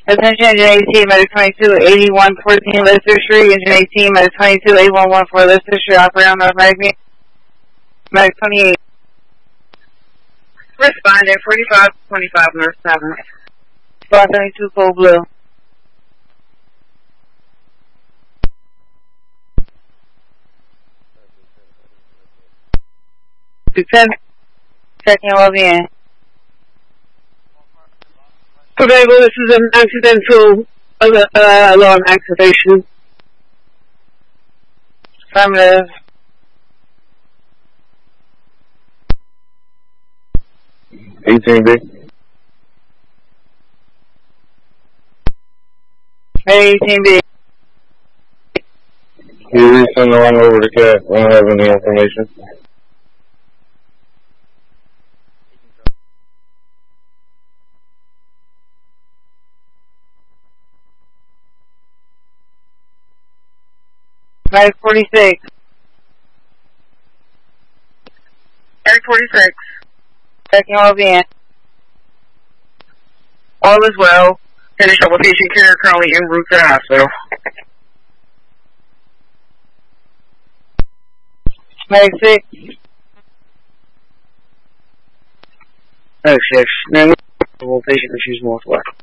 Attention, Engine 18, Medic 22, 8114 Lister Street. Engine 18, Medic 22, 8114 Lister Street. Operator on North Medic. Medic 28. Responding 4525 North 7. Spot 72, Cold Blue. Checking well-being. Available, this is an accidental alarm activation. Affirmative. B. 18B. You resend the one over to Cat. I don't have any information. Medic 46. Medic 46. Checking well-being. All is well. Finished up with patient care, currently en route to the hospital. Medic 6. Medic 6. Patient issues northwest.